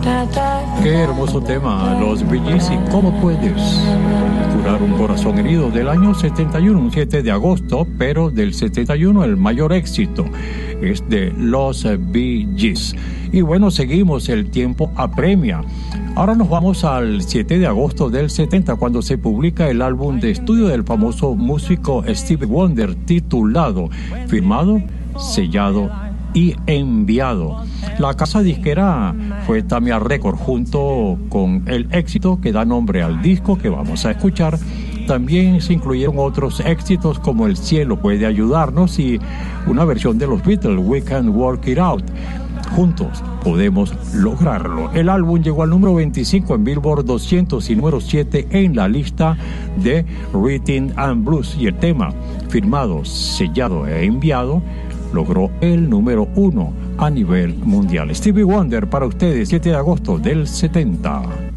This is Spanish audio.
Qué hermoso tema, los Bee Gees y cómo puedes curar un corazón herido del año 71, un 7 de agosto, pero del 71 el mayor éxito es de los Bee Gees. Y bueno, seguimos, el tiempo apremia. Ahora nos vamos al 7 de agosto del 70, cuando se publica el álbum de estudio del famoso músico Stevie Wonder, titulado Firmado, Sellado y Enviado. La casa disquera fue Tamia Records, junto con el éxito que da nombre al disco que vamos a escuchar. También se incluyeron otros éxitos como El cielo puede ayudarnos y una versión de los Beatles, We Can Work It Out. Juntos podemos lograrlo. El álbum llegó al número 25 en Billboard 200 y número 7 en la lista de Rhythm and Blues, y el tema Firmado, Sellado e Enviado logró el número 1 a nivel mundial. Stevie Wonder para ustedes, 7 de agosto del 70.